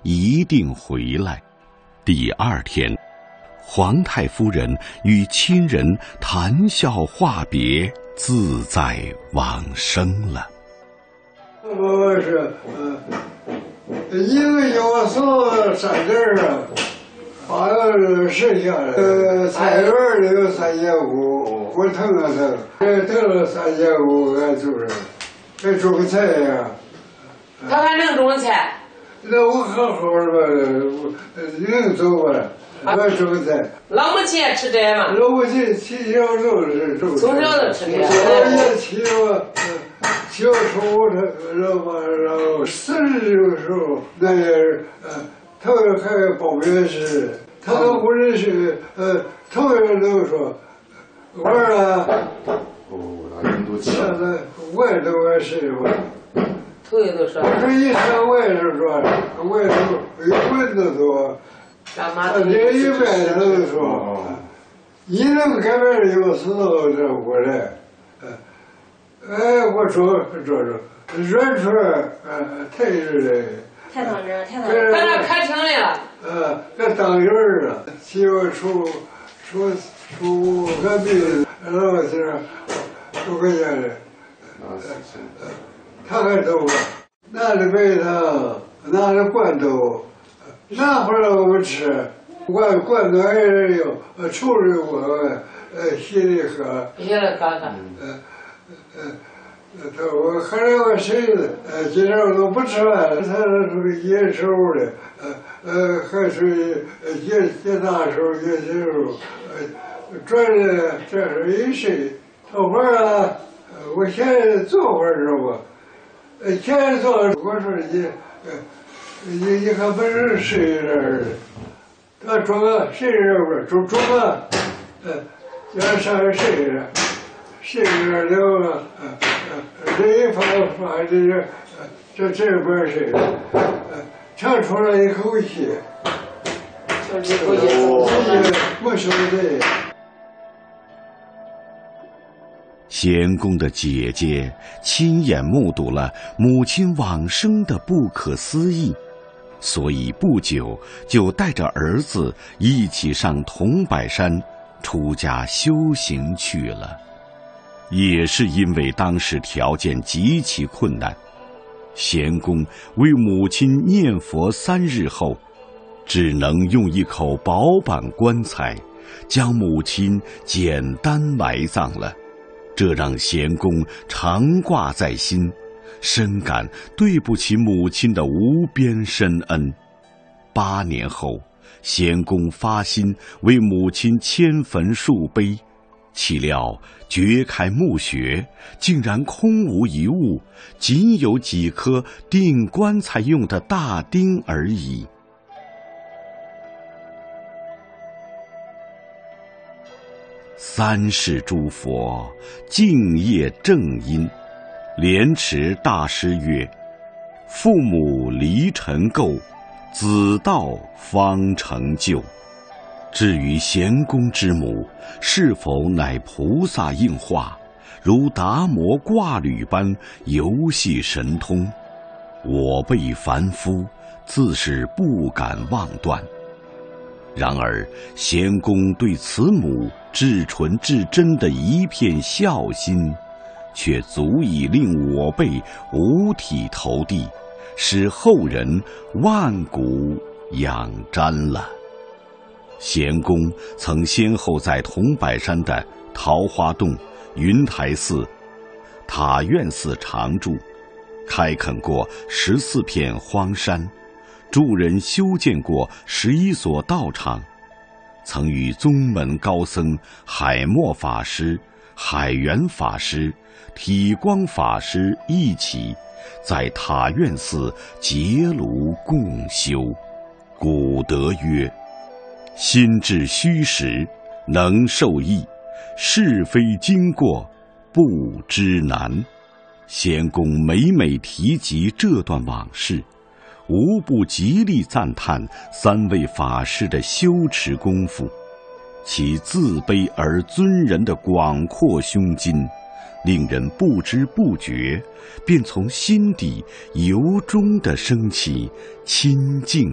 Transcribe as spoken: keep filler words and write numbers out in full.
一定回来。第二天，皇太夫人与亲人谈笑话别，自在往生了。 我是嗯，一个要送三件啊，把那剩下的呃菜园里有三千五，我腾了腾，这腾了三千五，俺就是还种菜呀。 他还能种菜？ 那我好好的吧，能走吧？我种菜。 老母亲也吃这嘛？ 老母亲从小就是种。 从小就吃这。 我也骑我，小时候他然后然后四十的时候，那也是呃，头一还报名时，他都不认识，呃，头一都说，我啊，哦，那人都现在外头也是我。 头一都说。 我说一上外头说，外头有蚊子多。 干嘛？ 这一边头说，你能改变有时候这过来，哎，我说说说，软出来，呃，太热了。 太当真，太当真。 在那开庭来了。 呃，这当院儿了，媳妇出出出个病，然后是出个家的，他还走了，拿着白糖，拿着罐头。拿回来我吃，罐罐头还是有，呃，抽着我，呃，稀里喝。 稀里喝喝。 呃呃，他我喝了个水子，呃，今天我都不吃饭，他是属于野手的，呃呃，还属于野野大手、野小手，呃，转的这是一睡，头会儿啊，我现在坐会儿知道吧？呃，现在坐，我说你，呃。你你还不是睡这儿的，他装个睡这儿不？装装个，呃，叫上面睡着，睡着了了，呃呃，这一放放这这，这这边睡着，呃，长出来一口气， 就是一口气， 没说对。 贤公的姐姐亲眼目睹了母亲往生的不可思议，所以不久就带着儿子一起上桐柏山出家修行去了。也是因为当时条件极其困难，贤公为母亲念佛三日后，只能用一口薄板棺材将母亲简单埋葬了。这让贤公常挂在心，深感对不起母亲的无边深恩。八年后，贤公发心为母亲迁坟树碑，岂料掘开墓穴，竟然空无一物，仅有几颗钉棺材用的大钉而已。三世诸佛敬业正因，莲池大师曰：父母离尘垢，子道方成就。至于贤公之母是否乃菩萨应化，如达摩挂履般游戏神通，我辈凡夫自是不敢妄断。然而贤公对慈母至纯至真的一片孝心，却足以令我辈五体投地，使后人万古仰瞻了。贤公曾先后在桐柏山的桃花洞、云台寺、塔院寺常住，开垦过十四片荒山，助人修建过十一所道场，曾与宗门高僧海默法师、海源法师、体光法师一起在塔院寺结庐共修。古德曰：心至虚实，能受益；是非经过，不知难。贤公每每提及这段往事，无不极力赞叹三位法师的修持功夫，其自卑而尊人的广阔胸襟，令人不知不觉便从心底由衷地升起亲近